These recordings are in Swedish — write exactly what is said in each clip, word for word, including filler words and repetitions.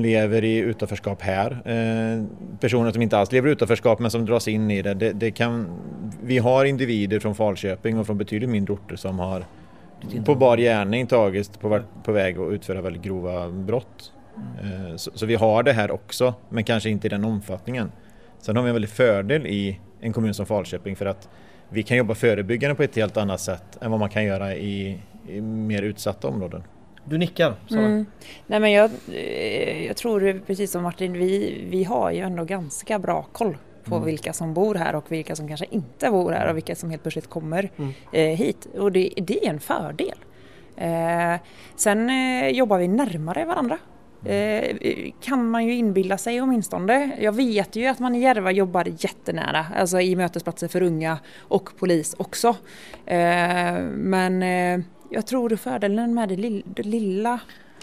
lever i utanförskap här. Eh, personer som inte alls lever i utanförskap men som dras in i det. det, det kan, vi har individer från Falköping och från betydligt mindre orter som har på bar gärning tagits på, på väg att utföra väldigt grova brott. Mm. Eh, så, så vi har det här också, men kanske inte i den omfattningen. Sen har vi en väldigt fördel i en kommun som Falköping för att vi kan jobba förebyggande på ett helt annat sätt än vad man kan göra i, i mer utsatta områden. Du nickar, Sara. Mm. Nej, men jag, jag tror precis som Martin, vi, vi har ju ändå ganska bra koll på mm. vilka som bor här och vilka som kanske inte bor här och vilka som helt plötsligt kommer mm. eh, hit. Och det, det är en fördel. Eh, sen eh, jobbar vi närmare varandra. Eh, kan man ju inbilla sig åtminstone. Jag vet ju att man i Järva jobbar jättenära, alltså i mötesplatser för unga och polis också. Eh, men eh, jag tror fördelen med det lilla, det lilla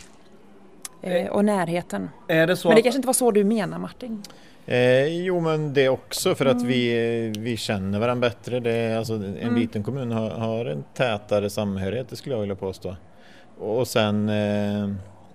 eh, och närheten. Är det så men det att... kanske inte var så du menar, Martin? Eh, jo, men det också för att mm. vi, vi känner varandra bättre. Det är, alltså, en mm. liten kommun har, har en tätare samhörighet, det skulle jag vilja påstå. Och sen... Eh,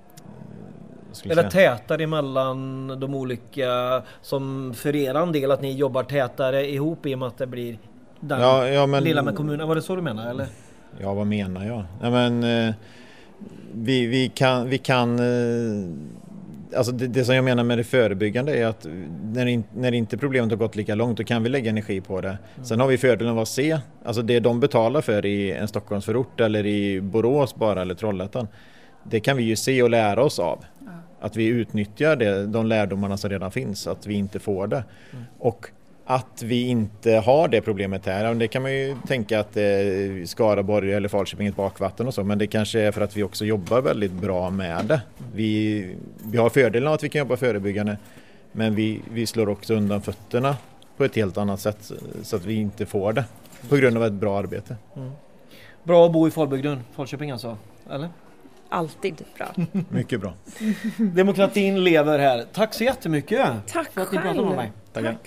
Eller tätare emellan de olika, som för er en del att ni jobbar tätare ihop i och med att det blir den ja, ja, men, lilla med kommunen. Var det så du menar, eller? Ja, vad menar jag? Ja, men, eh, vi, vi kan, vi kan eh, alltså det, det som jag menar med det förebyggande är att när, in, när inte problemet har gått lika långt, då kan vi lägga energi på det. Mm. Sen har vi fördelen av att se, alltså det de betalar för i en Stockholmsförort eller i Borås bara eller Trollhättan, det kan vi ju se och lära oss av. Ja. Att vi utnyttjar det, de lärdomarna som redan finns, att vi inte får det. Mm. Och att vi inte har det problemet här, det kan man ju tänka att eh, Skaraborg eller Falköping är ett bakvatten och så, men det kanske är för att vi också jobbar väldigt bra med det. Vi, vi har fördelen av att vi kan jobba förebyggande, men vi, vi slår också undan fötterna på ett helt annat sätt så att vi inte får det på grund av ett bra arbete. Mm. Bra att bo i Falbygden, Falköping alltså, eller? Alltid bra. Mycket bra. Demokratin lever här. Tack så jättemycket. Tack för att ni pratade med mig. Tack. Tack.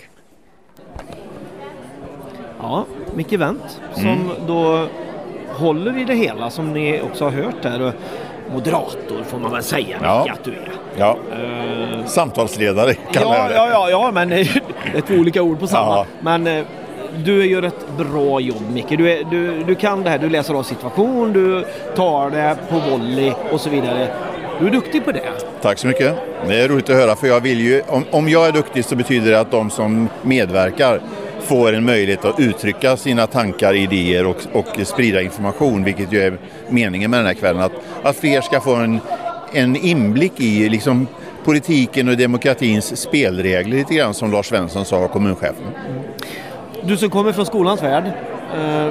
Ja, Micke Wendt som Mm. då håller i det hela, som ni också har hört där. Moderator får man väl säga, Ja. Micke, att du är. Ja, Uh, samtalsledare kallar ja, jag det. ja, ja, ja, men det är två olika ord på samma. Ja. Men eh, du gör ett bra jobb, Micke. Du, är, du, du kan det här, du läser av situation, du tar det på volley och så vidare. Du är duktig på det. Tack så mycket. Det är roligt att höra, för jag vill ju, om, om jag är duktig så betyder det att de som medverkar får en möjlighet att uttrycka sina tankar, idéer och, och sprida information, vilket ju är meningen med den här kvällen. Att, att fler ska få en, en inblick i liksom, politiken och demokratins spelregler, lite grann som Lars Svensson sa, kommunchefen. Mm. Du som kommer från skolans värld, eh,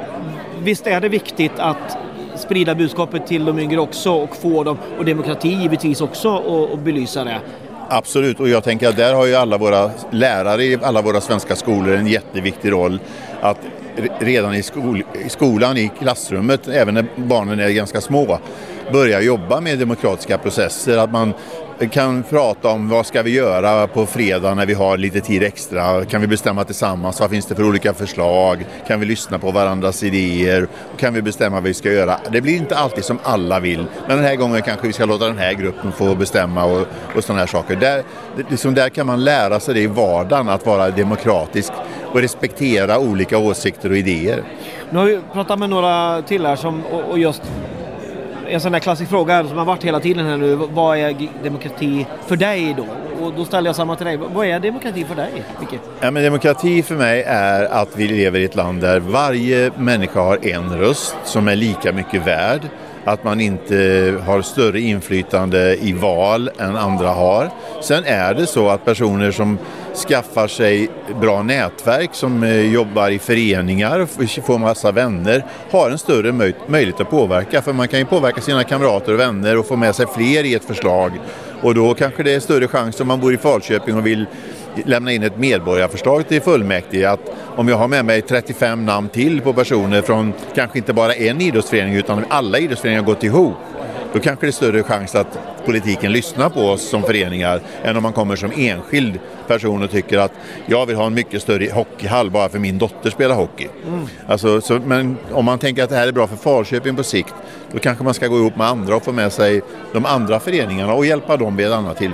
visst är det viktigt att sprida budskapet till de yngre också och få dem, och demokrati givetvis också, och, och belysa det? Absolut, och jag tänker att där har ju alla våra lärare i alla våra svenska skolor en jätteviktig roll att redan i, skol, i skolan, i klassrummet, även när barnen är ganska små, börja jobba med demokratiska processer, att man kan prata om vad ska vi göra på fredag när vi har lite tid extra, kan vi bestämma tillsammans, vad finns det för olika förslag, kan vi lyssna på varandras idéer, kan vi bestämma vad vi ska göra. Det blir inte alltid som alla vill, men den här gången kanske vi ska låta den här gruppen få bestämma och, och sådana här saker. Där, liksom där kan man lära sig det i vardagen, att vara demokratisk och respektera olika åsikter och idéer. Nu har vi pratat med några till här som, och, och just en sån där klassisk fråga som har varit hela tiden här nu, vad är demokrati för dig då? Och då ställer jag samma till dig, vad är demokrati för dig, Micke? Ja, men demokrati för mig är att vi lever i ett land där varje människa har en röst som är lika mycket värd. Att man inte har större inflytande i val än andra har. Sen är det så att personer som skaffar sig bra nätverk, som jobbar i föreningar, får massa vänner, har en större möj- möjlighet att påverka. För man kan ju påverka sina kamrater och vänner och få med sig fler i ett förslag. Och då kanske det är större chans om man bor i Falköping och vill lämna in ett medborgarförslag till fullmäktige, att om jag har med mig trettiofem namn till på personer från kanske inte bara en idrottsförening utan alla idrottsföreningar har gått ihop, då kanske det är större chans att politiken lyssnar på oss som föreningar än om man kommer som enskild person och tycker att jag vill ha en mycket större hockeyhall bara för min dotter spelar hockey. Mm. Alltså, så, men om man tänker att det här är bra för Falköping på sikt, då kanske man ska gå ihop med andra och få med sig de andra föreningarna och hjälpa dem vid ett annat tillfälle.